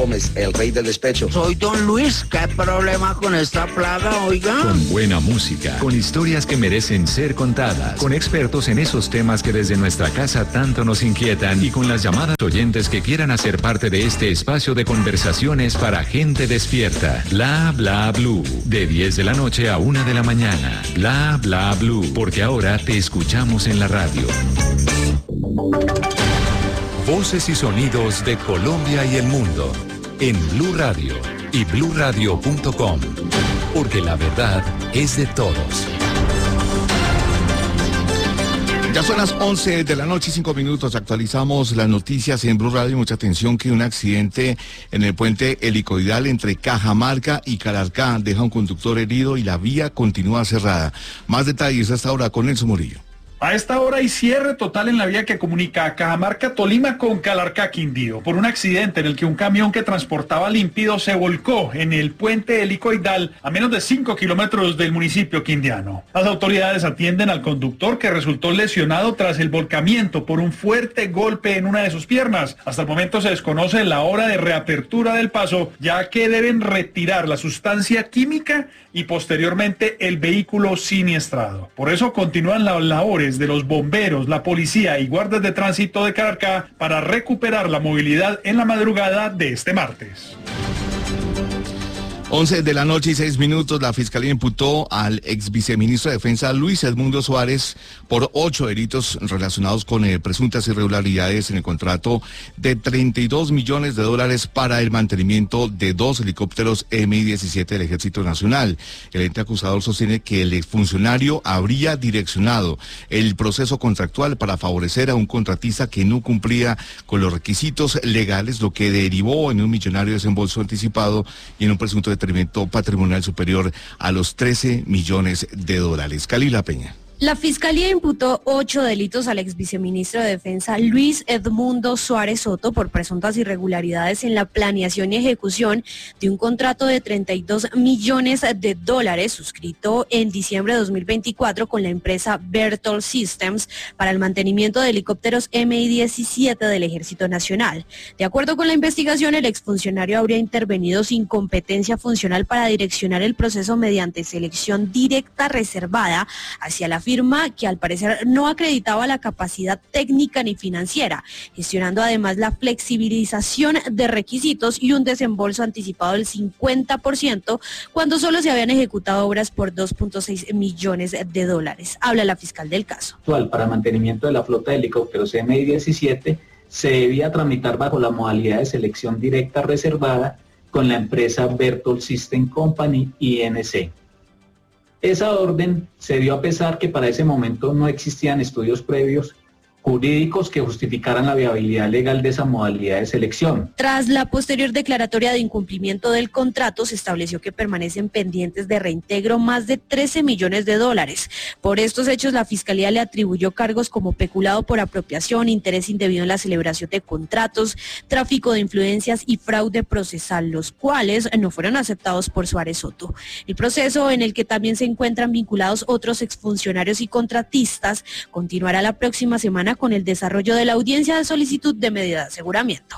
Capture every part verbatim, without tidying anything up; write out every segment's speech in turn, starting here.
Gómez, el rey del despecho. Soy Don Luis, ¿qué problema con esta plaga, oiga? Con buena música, con historias que merecen ser contadas, con expertos en esos temas que desde nuestra casa tanto nos inquietan y con las llamadas oyentes que quieran hacer parte de este espacio de conversaciones para gente despierta. Bla Bla Blue, de diez de la noche a una de la mañana. Bla Bla Blue, porque ahora te escuchamos en la radio. Voces y sonidos de Colombia y el mundo en Blue Radio y blue radio punto com, porque la verdad es de todos. Ya son las once de la noche y cinco minutos. Actualizamos las noticias en Blue Radio. Mucha atención que un accidente en el puente helicoidal entre Cajamarca y Calarcá deja un conductor herido y la vía continúa cerrada. Más detalles hasta ahora con Nelson Murillo. A esta hora hay cierre total en la vía que comunica a Cajamarca, Tolima con Calarcá, Quindío, por un accidente en el que un camión que transportaba límpido se volcó en el puente helicoidal a menos de cinco kilómetros del municipio quindiano. Las autoridades atienden al conductor que resultó lesionado tras el volcamiento por un fuerte golpe en una de sus piernas. Hasta el momento se desconoce la hora de reapertura del paso, ya que deben retirar la sustancia química y posteriormente el vehículo siniestrado. Por eso continúan las labores de los bomberos, la policía y guardias de tránsito de Calarcá para recuperar la movilidad en la madrugada de este martes. once de la noche y seis minutos, la Fiscalía imputó al ex viceministro de Defensa Luis Edmundo Suárez por ocho delitos relacionados con eh, presuntas irregularidades en el contrato de treinta y dos millones de dólares para el mantenimiento de dos helicópteros M I diecisiete del Ejército Nacional. El ente acusador sostiene que el exfuncionario habría direccionado el proceso contractual para favorecer a un contratista que no cumplía con los requisitos legales, lo que derivó en un millonario desembolso anticipado y en un presunto de detrimento patrimonial superior a los trece millones de dólares. Calila Peña. La Fiscalía imputó ocho delitos al ex viceministro de Defensa Luis Edmundo Suárez Soto por presuntas irregularidades en la planeación y ejecución de un contrato de treinta y dos millones de dólares suscrito en diciembre de dos mil veinticuatro con la empresa Berthold Systems para el mantenimiento de helicópteros M I diecisiete del Ejército Nacional. De acuerdo con la investigación, el exfuncionario habría intervenido sin competencia funcional para direccionar el proceso mediante selección directa reservada hacia la firma que al parecer no acreditaba la capacidad técnica ni financiera, gestionando además la flexibilización de requisitos y un desembolso anticipado del cincuenta por ciento cuando solo se habían ejecutado obras por dos punto seis millones de dólares. Habla la fiscal del caso. Para mantenimiento de la flota de helicópteros M I diecisiete se debía tramitar bajo la modalidad de selección directa reservada con la empresa Berthold System Company I N C. Esa orden se dio a pesar que para ese momento no existían estudios previos jurídicos que justificaran la viabilidad legal de esa modalidad de selección. Tras la posterior declaratoria de incumplimiento del contrato, se estableció que permanecen pendientes de reintegro más de trece millones de dólares. Por estos hechos, la Fiscalía le atribuyó cargos como peculado por apropiación, interés indebido en la celebración de contratos, tráfico de influencias y fraude procesal, los cuales no fueron aceptados por Suárez Soto. El proceso, en el que también se encuentran vinculados otros exfuncionarios y contratistas, continuará la próxima semana con el desarrollo de la audiencia de solicitud de medida de aseguramiento.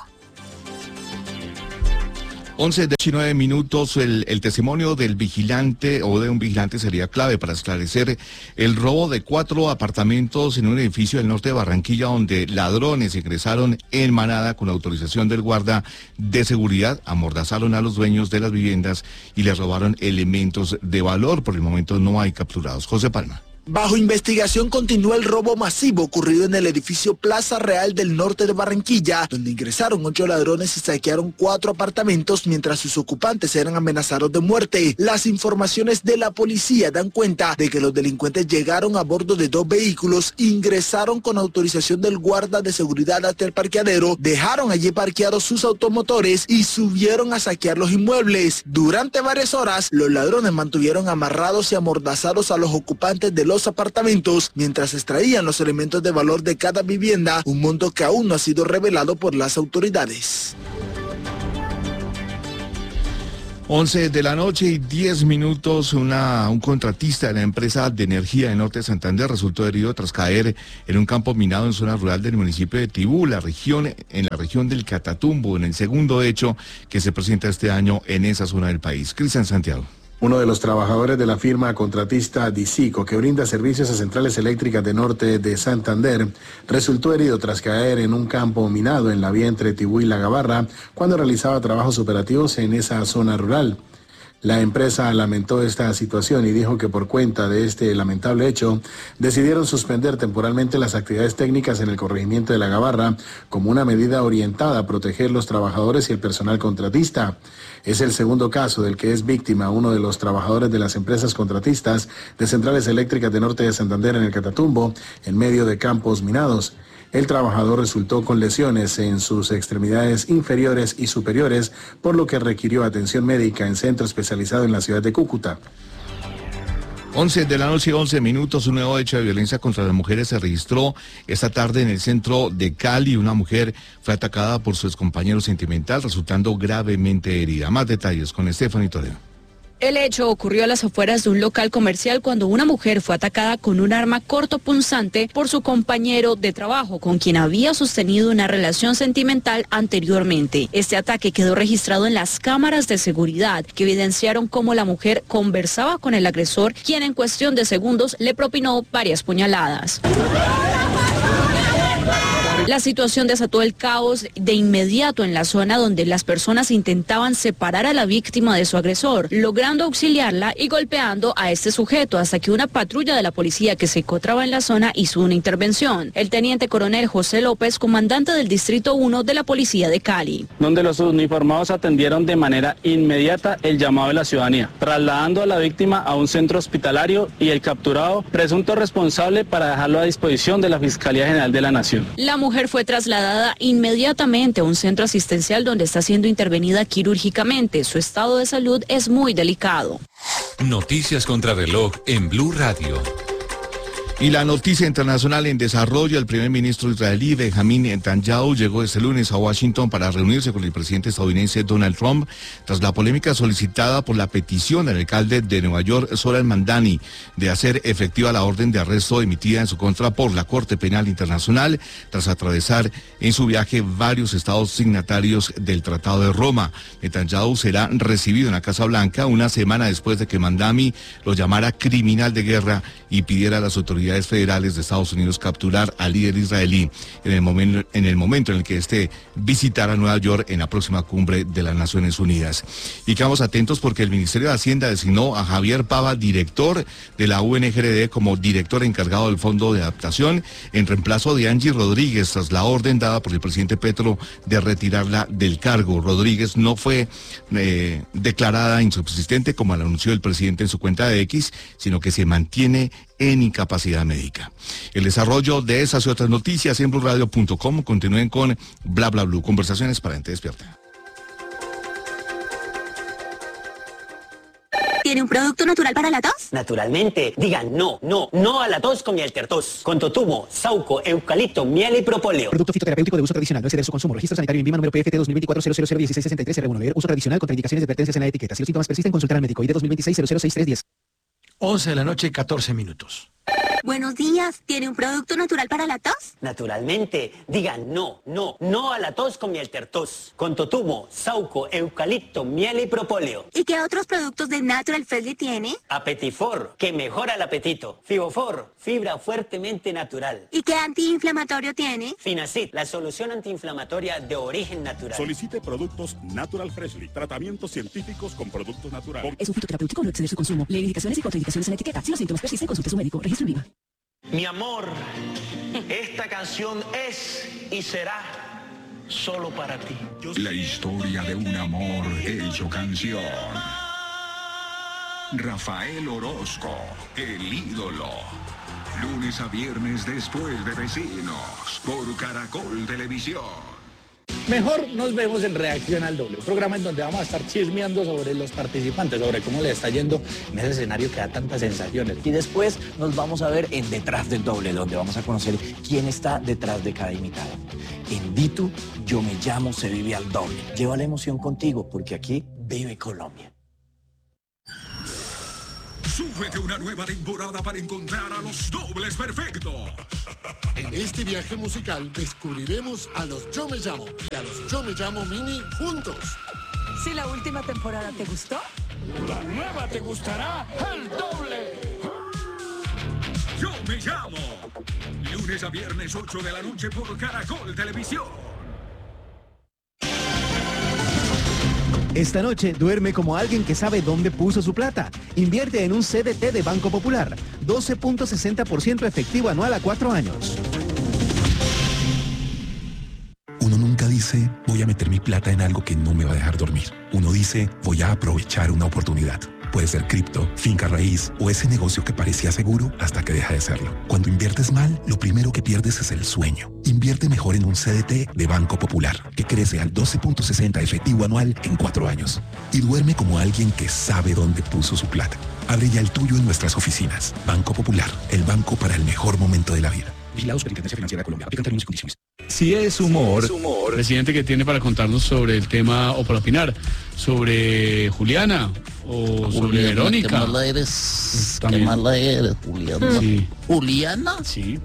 once de nueve minutos, el, el testimonio del vigilante o de un vigilante sería clave para esclarecer el robo de cuatro apartamentos en un edificio del norte de Barranquilla, donde ladrones ingresaron en manada con autorización del guarda de seguridad, amordazaron a los dueños de las viviendas y les robaron elementos de valor. Por el momento no hay capturados. José Palma. Bajo investigación continúa el robo masivo ocurrido en el edificio Plaza Real del norte de Barranquilla, donde ingresaron ocho ladrones y saquearon cuatro apartamentos mientras sus ocupantes eran amenazados de muerte. Las informaciones de la policía dan cuenta de que los delincuentes llegaron a bordo de dos vehículos, ingresaron con autorización del guarda de seguridad hasta el parqueadero, dejaron allí parqueados sus automotores y subieron a saquear los inmuebles. Durante varias horas, los ladrones mantuvieron amarrados y amordazados a los ocupantes de los los apartamentos mientras extraían los elementos de valor de cada vivienda, un monto que aún no ha sido revelado por las autoridades. once de la noche y diez minutos, una, un contratista de la empresa de energía de Norte de Santander resultó herido tras caer en un campo minado en zona rural del municipio de Tibú, la región, en la región del Catatumbo, en el segundo hecho que se presenta este año en esa zona del país. Cristian Santiago. Uno de los trabajadores de la firma contratista Disico, que brinda servicios a centrales eléctricas de Norte de Santander, resultó herido tras caer en un campo minado en la vía entre Tibú y La Gabarra cuando realizaba trabajos operativos en esa zona rural. La empresa lamentó esta situación y dijo que por cuenta de este lamentable hecho, decidieron suspender temporalmente las actividades técnicas en el corregimiento de La Gabarra como una medida orientada a proteger los trabajadores y el personal contratista. Es el segundo caso del que es víctima uno de los trabajadores de las empresas contratistas de centrales eléctricas de Norte de Santander en el Catatumbo, en medio de campos minados. El trabajador resultó con lesiones en sus extremidades inferiores y superiores, por lo que requirió atención médica en centro especializado en la ciudad de Cúcuta. once de la noche, once minutos, un nuevo hecho de violencia contra las mujeres se registró esta tarde en el centro de Cali. Una mujer fue atacada por su excompañero sentimental, resultando gravemente herida. Más detalles con Stephanie Toledo. El hecho ocurrió a las afueras de un local comercial cuando una mujer fue atacada con un arma cortopunzante por su compañero de trabajo, con quien había sostenido una relación sentimental anteriormente. Este ataque quedó registrado en las cámaras de seguridad, que evidenciaron cómo la mujer conversaba con el agresor, quien en cuestión de segundos le propinó varias puñaladas. La situación desató el caos de inmediato en la zona donde las personas intentaban separar a la víctima de su agresor, logrando auxiliarla y golpeando a este sujeto hasta que una patrulla de la policía que se encontraba en la zona hizo una intervención. El teniente coronel José López, comandante del Distrito uno de la Policía de Cali. Donde los uniformados atendieron de manera inmediata el llamado de la ciudadanía, trasladando a la víctima a un centro hospitalario y el capturado presunto responsable para dejarlo a disposición de la Fiscalía General de la Nación. La mujer fue trasladada inmediatamente a un centro asistencial donde está siendo intervenida quirúrgicamente. Su estado de salud es muy delicado. Noticias contra reloj en Blue Radio. Y la noticia internacional en desarrollo: el primer ministro israelí Benjamin Netanyahu llegó este lunes a Washington para reunirse con el presidente estadounidense Donald Trump tras la polémica solicitada por la petición del alcalde de Nueva York, Zohran Mamdani, de hacer efectiva la orden de arresto emitida en su contra por la Corte Penal Internacional tras atravesar en su viaje varios estados signatarios del Tratado de Roma. Netanyahu será recibido en la Casa Blanca una semana después de que Mamdani lo llamara criminal de guerra y pidiera a las autoridades federales de Estados Unidos capturar al líder israelí en el momento en el momento en el que esté visitara Nueva York en la próxima cumbre de las Naciones Unidas. Y quedamos atentos porque el Ministerio de Hacienda designó a Javier Pava, director de la U N G R D, como director encargado del Fondo de Adaptación, en reemplazo de Angie Rodríguez, tras la orden dada por el presidente Petro de retirarla del cargo. Rodríguez no fue eh, declarada insubsistente, como lo anunció el presidente en su cuenta de X, sino que se mantiene en incapacidad médica. El desarrollo de esas y otras noticias en blue radio punto com. Continúen con Bla Bla Blue, conversaciones para gente despierta. ¿Tiene un producto natural para la tos? Naturalmente. Digan no, no, no a la tos con miel tertos. Con totumo, sauco, eucalipto, miel y propóleo. Producto fitoterapéutico de uso tradicional. No exceder su consumo. Registro sanitario en Vima número P F T dos mil veinticuatro cero cero cero dieciséis sesenta y tres R uno. Leer uso tradicional con indicaciones y advertencias en la etiqueta. Si los síntomas persisten, consultar al médico. I D dos mil veintiséis cero cero seis tres diez. once de la noche, catorce minutos. Buenos días. ¿Tiene un producto natural para la tos? Naturalmente. Digan no, no, no a la tos con miel tertos. Con totumo, sauco, eucalipto, miel y propóleo. ¿Y qué otros productos de Natural Freshly tiene? Apetifor, que mejora el apetito. Fibofor, fibra fuertemente natural. ¿Y qué antiinflamatorio tiene? Finacid, la solución antiinflamatoria de origen natural. Solicite productos Natural Freshly. Tratamientos científicos con productos naturales. Es un fitoterapéutico, no exceder su consumo. Leer indicaciones y contraindicaciones en la etiqueta. Si los síntomas persisten, consulte a su médico. Registro en Vima. Mi amor, esta canción es y será solo para ti. La historia de un amor hecho canción. Rafael Orozco, el ídolo. Lunes a viernes después de Vecinos, por Caracol Televisión. Mejor nos vemos en Reacción al Doble, un programa en donde vamos a estar chismeando sobre los participantes, sobre cómo les está yendo en ese escenario que da tantas sensaciones. Y después nos vamos a ver en Detrás del Doble, donde vamos a conocer quién está detrás de cada invitado. En Ditu, yo me llamo Se Vive al Doble. Lleva la emoción contigo, porque aquí vive Colombia. Súbete una nueva temporada para encontrar a los dobles perfectos. En este viaje musical descubriremos a los Yo Me Llamo y a los Yo Me Llamo Mini juntos. Si la última temporada te gustó, la nueva te gustará el doble. Yo Me Llamo. Lunes a viernes ocho de la noche por Caracol Televisión. Esta noche duerme como alguien que sabe dónde puso su plata. Invierte en un C D T de Banco Popular. doce punto sesenta por ciento efectivo anual a cuatro años. Uno nunca dice, voy a meter mi plata en algo que no me va a dejar dormir. Uno dice, voy a aprovechar una oportunidad. Puede ser cripto, finca raíz o ese negocio que parecía seguro hasta que deja de serlo. Cuando inviertes mal, lo primero que pierdes es el sueño. Invierte mejor en un C D T de Banco Popular, que crece al doce punto sesenta efectivo anual en cuatro años. Y duerme como alguien que sabe dónde puso su plata. Abre ya el tuyo en nuestras oficinas. Banco Popular, el banco para el mejor momento de la vida. Vigilados por Intendencia Financiera de Colombia. Aplican términos y condiciones. Si es humor, es humor. Presidente, que tiene para contarnos sobre el tema o para opinar sobre Juliana o sobre Juliana, Verónica. Qué mala eres, También. qué mala eres, Juliana. Sí. Juliana Sí.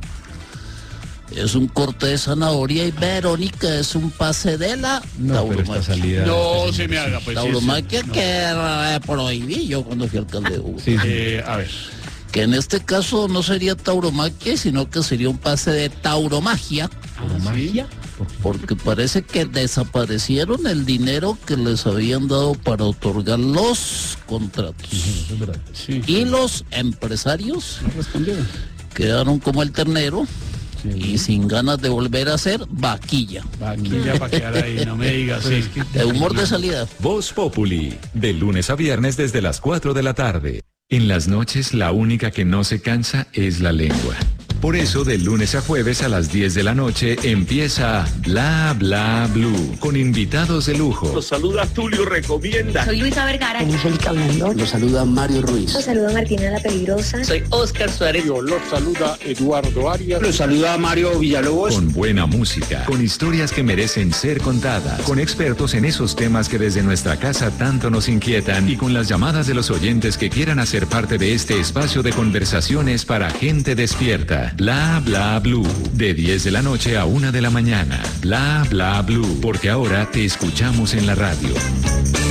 es un corte de zanahoria y Verónica es un pase de la no, pero esta salida, No se me haga, pues. tauromaquia sí, sí, que eh, prohibí yo cuando fui alcalde de Bogotá. Sí, sí. Eh, a ver. Que en este caso no sería tauromaquia, sino que sería un pase de tauromagia. ¿Tauromagia? Porque parece que desaparecieron el dinero que les habían dado para otorgar los contratos. Sí. Y los empresarios No respondieron. quedaron como el ternero. Sí. Y sin ganas de volver a ser vaquilla. Vaquilla para quedar ahí, no me digas. Sí. De humor de salida. Voz Populi, de lunes a viernes desde las cuatro de la tarde. En las noches la única que no se cansa es la lengua. Por eso, de lunes a jueves a las diez de la noche empieza Bla Bla Blue, con invitados de lujo. Los saluda Tulio Recomienda. Soy Luisa Vergara. Angélica Blandón. Los saluda Mario Ruiz. Los saluda Martina La Peligrosa. Soy Oscar Suárez. Los saluda Eduardo Arias. Los saluda Mario Villalobos. Con buena música, con historias que merecen ser contadas, con expertos en esos temas que desde nuestra casa tanto nos inquietan y con las llamadas de los oyentes que quieran hacer parte de este espacio de conversaciones para gente despierta. Bla Bla Blue, de diez de la noche a una de la mañana. Bla Bla Blue, porque ahora te escuchamos en la radio.